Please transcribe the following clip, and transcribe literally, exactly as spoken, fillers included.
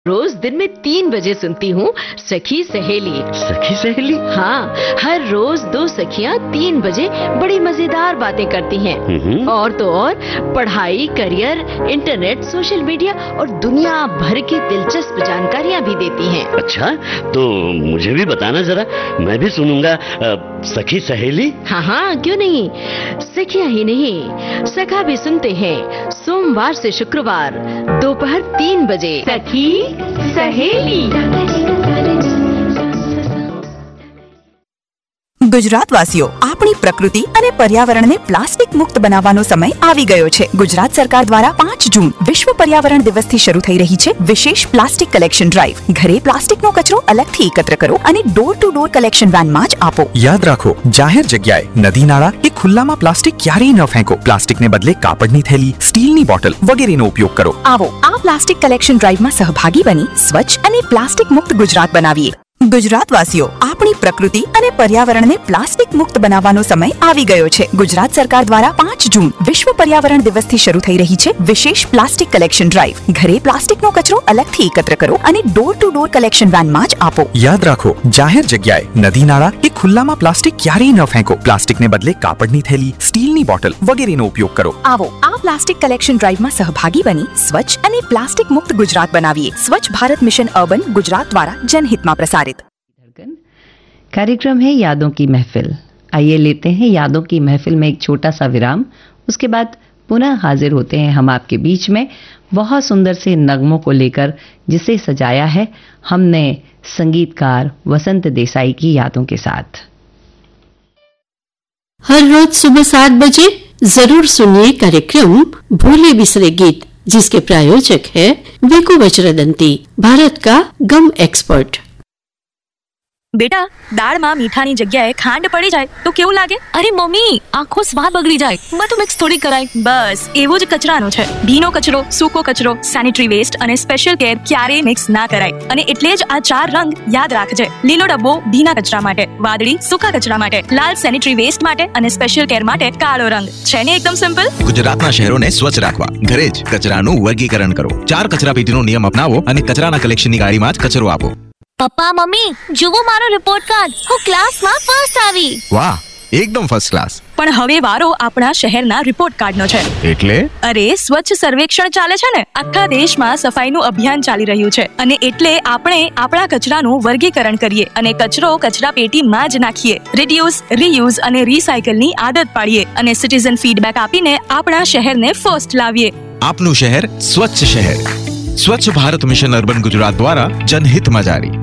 रोज दिन में तीन बजे सुनती हूँ सखी सहेली। सखी सहेली? हाँ, हर रोज दो सखियाँ तीन बजे बड़ी मजेदार बातें करती हैं। और तो और पढ़ाई, करियर, इंटरनेट, सोशल मीडिया और दुनिया भर की दिलचस्प जानकारियाँ भी देती हैं। अच्छा, तो मुझे भी बताना जरा, मैं भी सुनूंगा। आ, सखी सहेली? हाँ हाँ, क्यों नहीं। सखियाँ ही नहीं, सखा भी सुनते हैं सोमवार से शुक्रवार दोपहर तीन बजे। सखी सहेली। ગુજરાત વાસીઓ, આપણી પ્રકૃતિ અને પર્યાવરણને પ્લાસ્ટિક મુક્ત બનાવવાનો સમય આવી ગયો છે। ગુજરાત સરકાર દ્વારા પાંચ જૂન વિશ્વ પર્યાવરણ દિવસથી શરૂ થઈ રહી છે વિશેષ પ્લાસ્ટિક કલેક્શન ડ્રાઈવ। ઘરે પ્લાસ્ટિકનો કચરો અલગથી એકત્ર કરો અને ડોર ટુ ડોર કલેક્શન વેનમાં જ આપો। યાદ રાખો, જાહેર જગ્યાએ, નદી નાળા કે ખુલ્લામાં પ્લાસ્ટિક ક્યારેય ન ફેંકો। પ્લાસ્ટિકને બદલે કાપડની થેલી, સ્ટીલની બોટલ વગેરેનો ઉપયોગ કરો। આવો આ પ્લાસ્ટિક કલેક્શન ડ્રાઈવમાં સહભાગી બની સ્વચ્છ અને પ્લાસ્ટિક મુક્ત ગુજરાત બનાવીએ। ગુજરાત વાસીઓ, આપણી પ્રકૃતિ અને પર્યાવરણને પ્લાસ્ટિક મુક્ત બનાવવાનો સમય આવી ગયો છે। ગુજરાત સરકાર દ્વારા પાંચ જૂન વિશ્વ પર્યાવરણ દિવસથી શરૂ થઈ રહી છે વિશેષ પ્લાસ્ટિક કલેક્શન ડ્રાઈવ। ઘરે પ્લાસ્ટિકનો કચરો અલગથી એકત્ર કરો અને ડોર ટુ ડોર કલેક્શન વેનમાં જ આપો। યાદ રાખો, જાહેર જગ્યાએ, નદી નાળા કે ખુલ્લામાં પ્લાસ્ટિક ક્યારેય ન ફેંકો। પ્લાસ્ટિકને બદલે કાપડની થેલી, સ્ટીલની બોટલ વગેરેનો ઉપયોગ કરો। આવો આ પ્લાસ્ટિક કલેક્શન ડ્રાઈવમાં સહભાગી બની સ્વચ્છ અને પ્લાસ્ટિક મુક્ત ગુજરાત બનાવીએ। સ્વચ્છ ભારત મિશન અર્બન ગુજરાત દ્વારા जनहित में प्रसारित कार्यक्रम है यादों की महफिल। आइए लेते हैं यादों की महफिल में एक छोटा सा विराम। उसके बाद पुनः हाजिर होते हैं हम आपके बीच में बहुत सुंदर से नगमों को लेकर, जिसे सजाया है हमने संगीतकार वसंत देसाई की यादों के साथ। हर रोज सुबह सात बजे जरूर सुनिए कार्यक्रम भूले बिसरे गीत, जिसके प्रायोजक है वेको वज्रदंती, भारत का गम एक्सपर्ट। बेटा, दाल में मीठानी जगह खांड पड़ी जाए तो केवू लागे? अरे मम्मी, आखो स्वाद बगड़ी जाए। मैं तो मिक्स थोड़ी कराई। बस एवो ज कचरानो छे। भीनो कचरो, सूको कचरो, सैनिटरी वेस्ट अने स्पेशल केर क्यारे मिक्स ना कराय। अने एटले ज आ चार रंग याद राखजे। लीलो डब्बो भीना कचरा माटे, वादળી सूका कचरा माटे, लाल सैनिटरी वेस्ट माटे अने स्पेशल केर माटे काळो रंग। छे ने एकदम सिंपल। गुजरातना शहेरोने स्वच्छ राखवा, घरे ज कचराનું વર્ગીકરણ કરો। ચાર કચરાપેટીનો નિયમ અપનાવો અને કચરાના કલેક્શનની ગાડીમાં જ કચરો આપો। पप्पा मम्मी, जुवो मारो रिपोर्ट कार्ड, હું ક્લાસમાં ફર્સ્ટ આવી। વાહ, એકદમ ફર્સ્ટ ક્લાસ। પણ હવે વારો આપણા શહેરના રિપોર્ટ કાર્ડનો છે। એટલે? અરે, સ્વચ્છ સર્વેક્ષણ ચાલે છે ને। આખા દેશમાં સફાઈનું અભિયાન ચાલી રહ્યું છે અને એટલે આપણે આપણા કચરાનું વર્ગીકરણ કરીએ અને કચરો કચરા પેટીમાં જ નાખીએ। રિડ્યુસ, રીયુઝ અને રીસાયકલની આદત પાડીએ અને સિટીઝન ફીડબેક આપીને આપણા શહેરને ફર્સ્ટ લાવીએ। આપનું શહેર સ્વચ્છ શહેર। स्वच्छ भारत मिशन अर्बन गुजरात द्वारा जनहित में जारी।